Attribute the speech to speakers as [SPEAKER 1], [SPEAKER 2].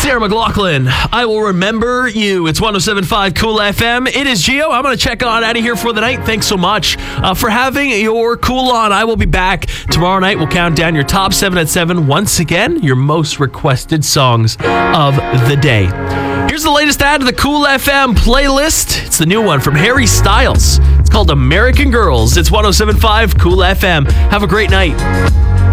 [SPEAKER 1] Sarah McLachlan, I will remember you. It's 107.5 Cool FM. It is Gio. I'm going to check on out of here for the night. Thanks so much for having your Cool On. I will be back tomorrow night. We'll count down your top 7 at 7. Once again, your most requested songs of the day. Here's the latest add to the Cool FM playlist. It's the new one from Harry Styles. It's called American Girls. It's 107.5 Cool FM. Have a great night.